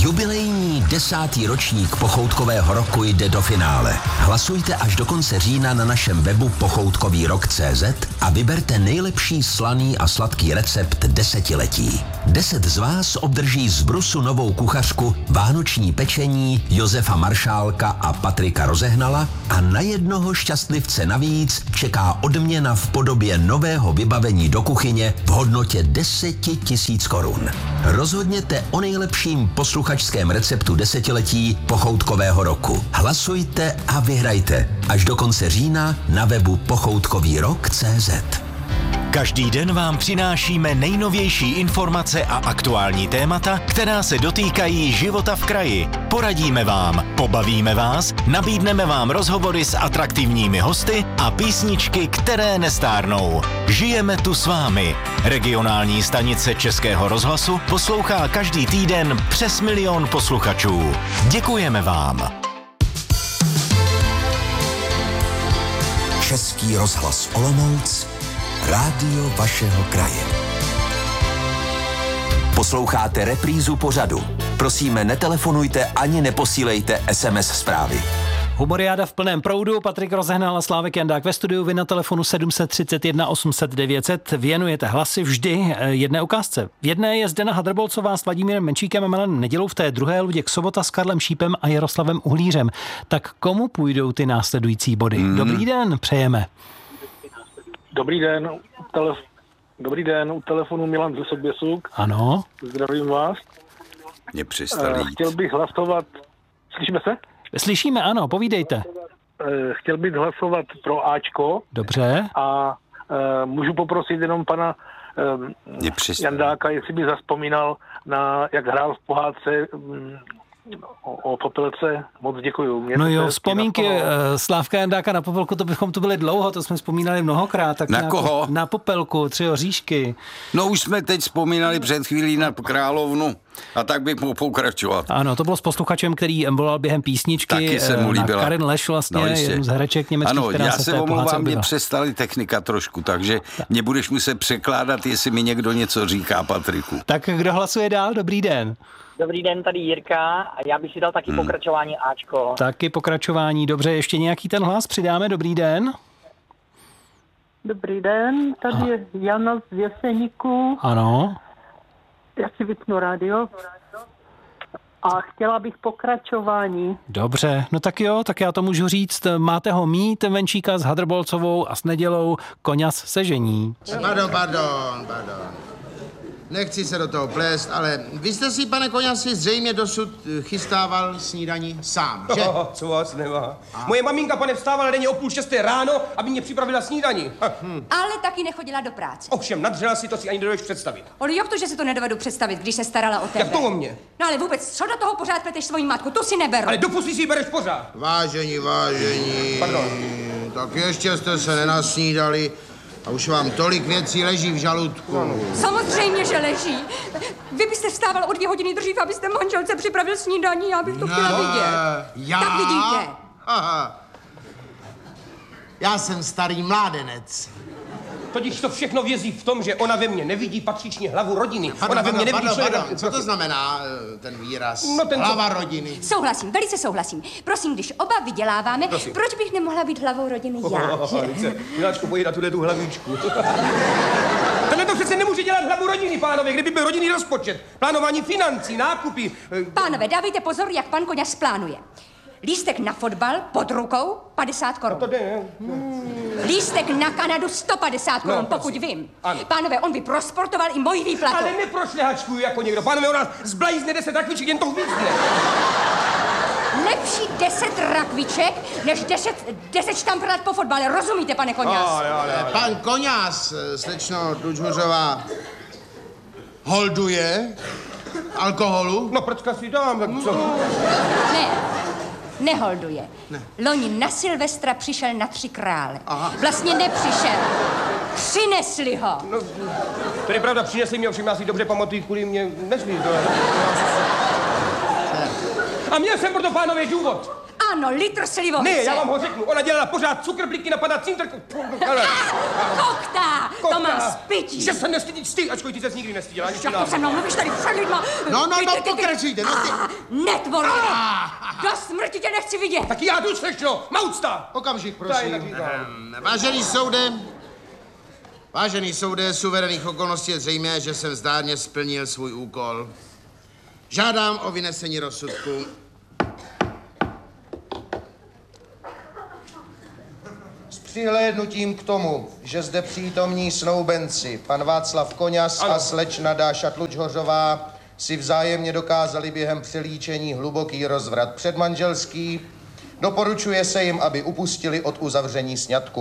Jubilejní 10. ročník pochoutkového roku jde do finále. Hlasujte až do konce října na našem webu pochoutkovýrok.cz a vyberte nejlepší slaný a sladký recept desetiletí. 10 z vás obdrží z Brusu novou kuchařku, vánoční pečení Josefa Maršálka a Patrika Rozehnala a na jednoho šťastlivce navíc čeká odměna v podobě nového vybavení do kuchyně v hodnotě 10 000 korun. Rozhodněte o nejlepším posluchačském receptu desetiletí pochoutkového roku. Hlasujte a vyhrajte až do konce října na webu pochoutkovýrok.cz. Každý den vám přinášíme nejnovější informace a aktuální témata, která se dotýkají života v kraji. Poradíme vám, pobavíme vás, nabídneme vám rozhovory s atraktivními hosty a písničky, které nestárnou. Žijeme tu s vámi. Regionální stanice Českého rozhlasu poslouchá každý týden přes 1 000 000 posluchačů. Děkujeme vám. Český rozhlas Olomouc, rádio vašeho kraje. Posloucháte reprízu pořadu. Prosíme, netelefonujte ani neposílejte SMS zprávy. Humoriáda v plném proudu, Patrik Rozehnal a Slávek Jandák ve studiu, vy na telefonu 731 800 900 věnujete hlasy vždy jedné ukázce. V jedné je Zdena Hadrbolcová s Vladimírem Menšíkem a Milanem Nedělou, v té druhé Luděk Sobota s Karlem Šípem a Jaroslavem Uhlířem. Tak komu půjdou ty následující body? Dobrý den, přejeme. Dobrý den, u telefonu Milan ze Soběsuk. Ano. Zdravím vás. Mě přestali jít. Chtěl bych hlasovat... Slyšíme se? Slyšíme, ano, povídejte. Chtěl bych hlasovat pro Ačko. Dobře. A můžu poprosit jenom pana Jandáka, jestli by zazpomínal na, jak hrál v pohádce o Popelce. Moc děkuju. No jo, vzpomínky Slávka Jandáka na Popelku, to bychom tu byli dlouho, to jsme vzpomínali mnohokrát. Tak na koho? Na Popelku, 3 oříšky. No už jsme teď vzpomínali před chvílí na Královnu a tak bych mohl pokračovat. Ano, to bylo s posluchačem, který volal během písničky. Taky se mu líbila. Karin Leš vlastně, no, jednu z hereček německých, ano, která já se se v té pohádce omlouvám, mě objevila. přestali technika trošku, takže mě budeš muset překládat, jestli mi někdo něco říká, Patriku. Tak kdo hlasuje dál? Dobrý den. Dobrý den, tady Jirka a já bych si dal taky pokračování Ačko. Taky pokračování, dobře, ještě nějaký ten hlas přidáme, dobrý den. Dobrý den, tady je Jana z Věseníku. Ano. Já si vypnu rádio. A chtěla bych pokračování. Dobře, no tak jo, tak já to můžu říct. Máte ho mít, Menšíka s Hadrbolcovou a s Nedělou, Koňas se žení. Pardon. Nechci se do toho plést, ale vy jste si, pane Koňasi, zřejmě dosud chystával snídani sám, že? Co vás nemá. Moje maminka, pane, vstávala denně o 5:30 ráno, aby mě připravila snídani. Ale taky nechodila do práce. Ovšem, nadřela si, to si ani nedovedeš představit. Ale jak to, že si to nedovedu představit, když se starala o tebe? Jak to o mě? No ale vůbec, co do toho pořád pleteš svoji matku, tu si neberu. Ale do pusy si ji bereš pořád. Vážení. Pardon. Tak ještě jste se nenasnídali a už vám tolik věcí leží v žaludku. Samozřejmě, že leží. Vy byste vstával o 2 hodiny dřív, abyste manželce připravil snídaní, já bych to chtěla vidět. Já? Tak vidíte. Aha. Já jsem starý mládenec. Totiž to všechno vězí v tom, že ona ve mně nevidí patřičně hlavu rodiny. Ona ve mně nevidí člověka. Co to znamená ten výraz? No, hlava rodiny. Souhlasím, velice souhlasím. Prosím, když oba vyděláváme, proč bych nemohla být hlavou rodiny já? Miláčku, pojď na tu hlavičku. Tohle to přece nemůže dělat hlavu rodiny, pánové, kdyby byl rodinný rozpočet. Plánování financí, nákupy. Pánové, dávejte pozor, jak pan Koňas plánuje. Lístek na fotbal pod rukou 50 korun. To jde, Lístek na Kanadu 150 korun, pokud vím. Ano. Pánové, on by prosportoval i moji výplatu. Ale neprošlehačkuju jako někdo. Pánové, on nás zblajzne 10 rakviček, jen to vícne. Lepší 10 rakviček, než 10 štamprát po fotbale. Rozumíte, pane Koňas? Ale. Pan Koňas, slečno Dučmuřová, holduje alkoholu? No, proč si dám, tak co? Ne. Neholduje. Ne. Loni na Silvestra přišel na 3 krále. Aha. Vlastně nepřišel. Přinesli ho. No, to je pravda, přinesli mě, ovšem já si dobře pamatuju, kvůli mě nesli. A měl jsem proto, pánové, důvod. Ano, litr slivovice. Ne, já vám ho řeknu. Ona dělala pořád cukrblíky na pana Cintrku. Koktá, to má spití. Že se nestydíš ty, ačkoliv ty ses nikdy nestydila. Jak to se mnou mluvíš tady před lidma? No, pokračujte. Netvoři. Do smrti tě nechci vidět. Tak já jdu, slečno, maucta. Okamžik, prosím. Vážený soude, suverénních okolností je zřejmé, že jsem zdárně splnil svůj úkol. Žádám o vynesení rozsudku. S přihlédnutím k tomu, že zde přítomní snoubenci, pan Václav Koňas a slečna Dáša Tlučhořová, si vzájemně dokázali během přelíčení hluboký rozvrat předmanželský, doporučuje se jim, aby upustili od uzavření sňatku.